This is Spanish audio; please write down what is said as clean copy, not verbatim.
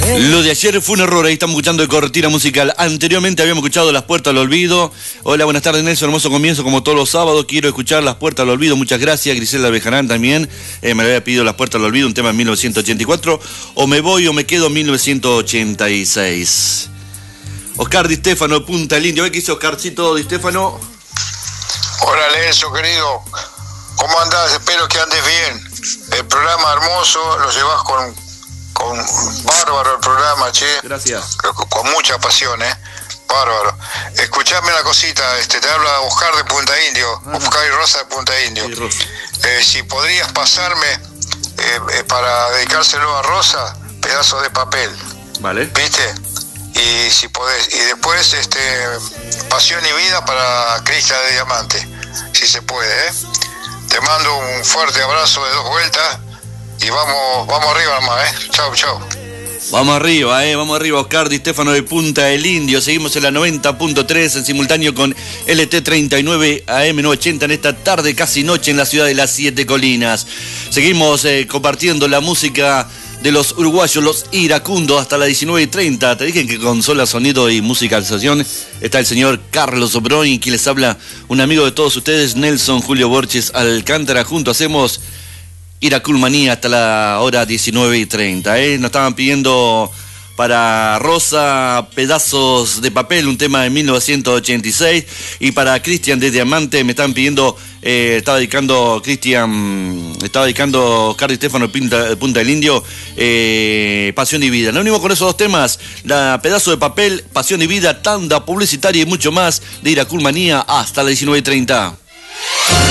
Lo de ayer fue un error, ahí estamos escuchando de cortina musical. Anteriormente habíamos escuchado Las Puertas al Olvido. Hola, buenas tardes, Nelson, hermoso comienzo como todos los sábados. Quiero escuchar Las Puertas al Olvido, muchas gracias. Griselda Bejarán también, me le había pedido Las Puertas al Olvido, un tema en 1984. O me voy o me quedo en 1986. Oscar Di Stefano, Punta del Indio. ¿Ve qué dice Oscarcito Di Stefano? Hola, Nelson, querido. ¿Cómo andás? Espero que andes bien. El programa hermoso, lo llevas con bárbaro el programa, che. Gracias. Con mucha pasión, bárbaro. Escuchame una cosita, te habla Oscar de Punta Indio, Oscar y Rosa de Punta Indio. Si podrías pasarme para dedicárselo a Rosa, pedazo de papel. Vale. ¿Viste? Y si podés, y después Pasión y Vida para Cristian de Diamante, si se puede, Te mando un fuerte abrazo de 2 vueltas y vamos arriba nomás, Chau, chau. Vamos arriba, Oscar Di Stefano de Punta del Indio. Seguimos en la 90.3 en simultáneo con LT39 AM 980 en esta tarde, casi noche en la ciudad de las 7 Colinas. Seguimos compartiendo la música de los uruguayos, los iracundos, hasta las 19:30. Te dije que consola, sonido y musicalización está el señor Carlos Obroni, quien les habla, un amigo de todos ustedes, Nelson Julio Borges Alcántara. Juntos hacemos Iraculmanía hasta la hora 19:30. Nos estaban pidiendo para Rosa Pedazos de Papel, un tema de 1986, y para Cristian de Diamante me están pidiendo, estaba dedicando Oscar Di Stefano de Punta del Indio, Pasión y Vida. Nos unimos con esos 2 temas, la Pedazo de Papel, Pasión y Vida, tanda publicitaria y mucho más de Iraculmanía hasta las 19:30.